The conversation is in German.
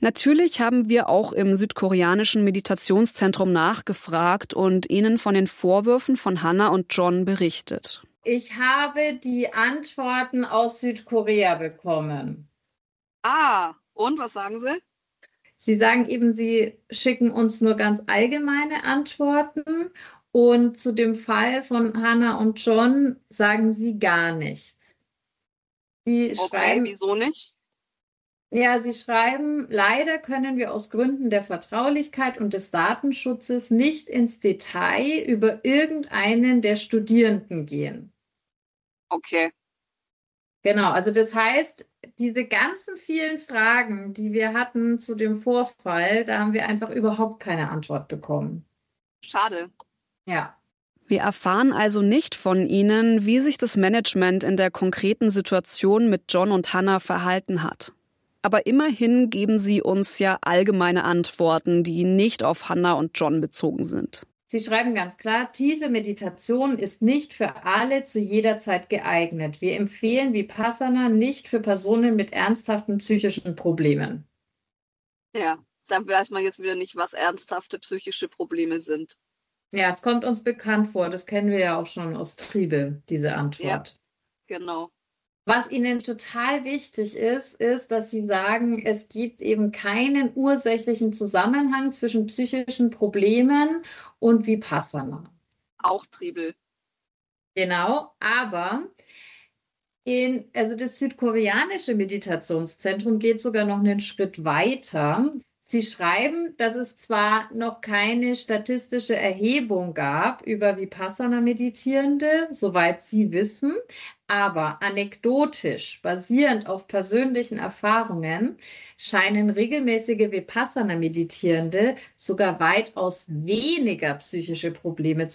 Natürlich haben wir auch im südkoreanischen Meditationszentrum nachgefragt und ihnen von den Vorwürfen von Hannah und John berichtet. Ich habe die Antworten aus Südkorea bekommen. Ah, und was sagen sie? Sie sagen eben, sie schicken uns nur ganz allgemeine Antworten und zu dem Fall von Hannah und John sagen sie gar nichts. Sie schreiben, wieso nicht? Ja, sie schreiben, leider können wir aus Gründen der Vertraulichkeit und des Datenschutzes nicht ins Detail über irgendeinen der Studierenden gehen. Okay. Genau, also das heißt, diese ganzen vielen Fragen, die wir hatten zu dem Vorfall, da haben wir einfach überhaupt keine Antwort bekommen. Schade. Ja. Wir erfahren also nicht von ihnen, wie sich das Management in der konkreten Situation mit John und Hannah verhalten hat. Aber immerhin geben sie uns ja allgemeine Antworten, die nicht auf Hannah und John bezogen sind. Sie schreiben ganz klar, tiefe Meditation ist nicht für alle zu jeder Zeit geeignet. Wir empfehlen Vipassana nicht für Personen mit ernsthaften psychischen Problemen. Ja, dann weiß man jetzt wieder nicht, was ernsthafte psychische Probleme sind. Ja, es kommt uns bekannt vor. Das kennen wir ja auch schon aus Triebe, diese Antwort. Ja, genau. Was ihnen total wichtig ist, dass sie sagen, es gibt eben keinen ursächlichen Zusammenhang zwischen psychischen Problemen und Vipassana. Auch Triebel. Genau, aber also das südkoreanische Meditationszentrum geht sogar noch einen Schritt weiter. Sie schreiben, dass es zwar noch keine statistische Erhebung gab über Vipassana-Meditierende, soweit Sie wissen, aber anekdotisch, basierend auf persönlichen Erfahrungen, scheinen regelmäßige Vipassana-Meditierende sogar weitaus weniger psychische Probleme